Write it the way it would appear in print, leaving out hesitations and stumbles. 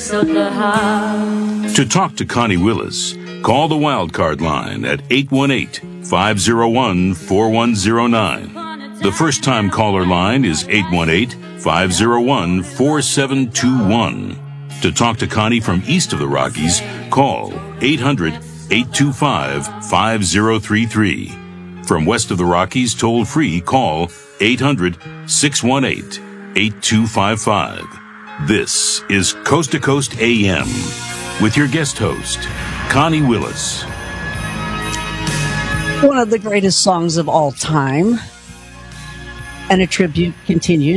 of the house. To talk to Connie Willis, call the Wildcard line at 818-501-4109. The first-time caller line is 818-501-4721. To talk to Connie from east of the Rockies, call 800-825-5033. From west of the Rockies, toll-free, call 800-618-8255. This is Coast to Coast AM with your guest host, Connie Willis. One of the greatest songs of all time, and a tribute continues.